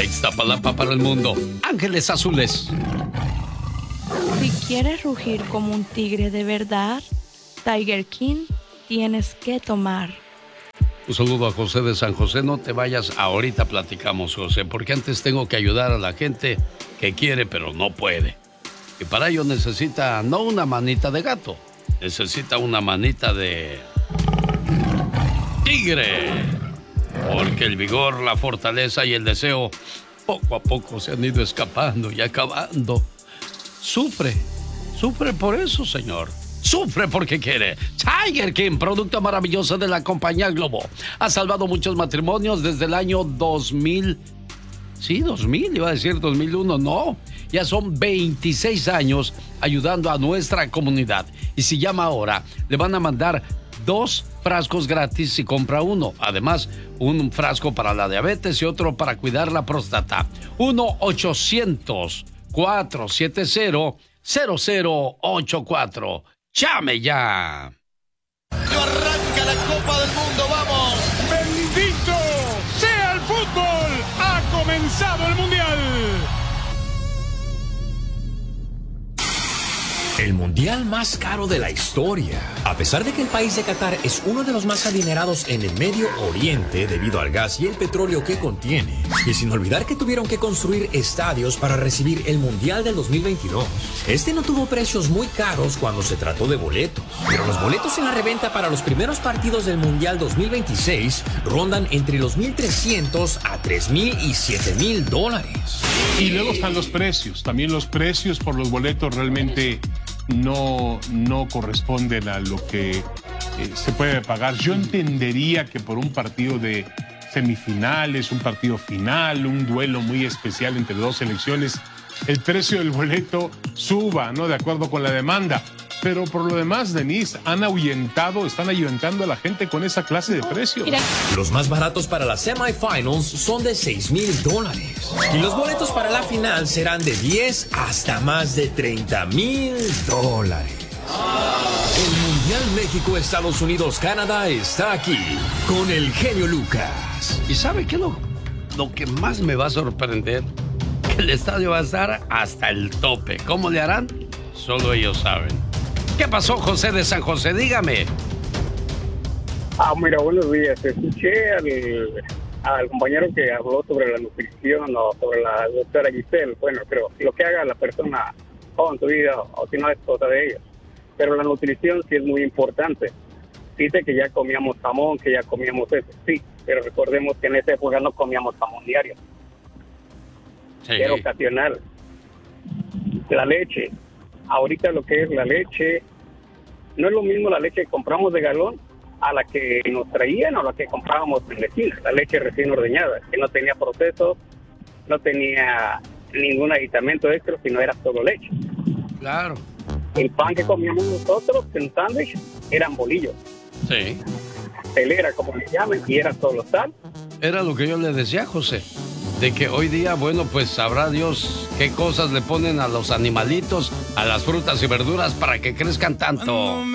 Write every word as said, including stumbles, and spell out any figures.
De Iztapalapa para el mundo, Ángeles Azules. Si quieres rugir como un tigre de verdad, Tiger King tienes que tomar. Un saludo a José de San José. No te vayas, ahorita platicamos, José, porque antes tengo que ayudar a la gente que quiere pero no puede. Y para ello necesita no una manita de gato, necesita una manita de tigre. Porque el vigor, la fortaleza y el deseo poco a poco se han ido escapando y acabando. Sufre, sufre por eso, señor. Sufre porque quiere. Tiger King, producto maravilloso de la compañía Globo. Ha salvado muchos matrimonios desde el año dos mil. Sí, dos mil, iba a decir dos mil uno, no. Ya son veintiséis años ayudando a nuestra comunidad. Y si llama ahora, le van a mandar dos frascos gratis si compra uno. Además, un frasco para la diabetes y otro para cuidar la próstata. uno ochocientos, cuatrocientos setenta, cero cero ocho cuatro. ¡Llame ya! Arranca la Copa del Mundo, vamos. ¡Bendito sea el fútbol! ¡Ha comenzado el Mundial! El mundial más caro de la historia. A pesar de que el país de Qatar es uno de los más adinerados en el Medio Oriente debido al gas y el petróleo que contiene, y sin olvidar que tuvieron que construir estadios para recibir el mundial del dos mil veintidós, este no tuvo precios muy caros cuando se trató de boletos. Pero los boletos en la reventa para los primeros partidos del mundial dos mil veintiséis rondan entre los mil trescientos a tres mil y siete mil dólares. Y luego están los precios. También los precios por los boletos realmente no, no corresponden a lo que eh, se puede pagar. Yo entendería que por un partido de semifinales, un partido final, un duelo muy especial entre dos selecciones, el precio del boleto suba, ¿no? De acuerdo con la demanda. Pero por lo demás, Denise, han ahuyentado, están ahuyentando a la gente con esa clase de precios. Los más baratos para las semifinals son de seis mil dólares. Y los boletos para la final serán de diez hasta más de treinta mil dólares. El Mundial México, Estados Unidos, Canadá está aquí con el genio Lucas. ¿Y sabe qué es lo, lo que más me va a sorprender? Que el estadio va a estar hasta el tope. ¿Cómo le harán? Solo ellos saben. ¿Qué pasó, José de San José? Dígame. Ah, mira, buenos días. Escuché al, al compañero que habló sobre la nutrición o sobre la doctora Giselle. Bueno, creo lo que haga la persona o en su vida o si no es cosa de ellos. Pero la nutrición sí es muy importante. Dice que ya comíamos jamón, que ya comíamos eso. Sí, pero recordemos que en esa época no comíamos jamón diario. Sí. Era ocasional. La leche. Ahorita lo que es la leche, no es lo mismo la leche que compramos de galón a la que nos traían o la que comprábamos en la esquina, la leche recién ordeñada, que no tenía proceso, no tenía ningún aditamento extra, sino era solo leche. Claro. El pan que comíamos nosotros en sándwich eran bolillos. Sí. Telera, como le llaman, y era solo sal. Era lo que yo le decía, José, de que hoy día, bueno, pues sabrá Dios qué cosas le ponen a los animalitos, a las frutas y verduras para que crezcan tanto.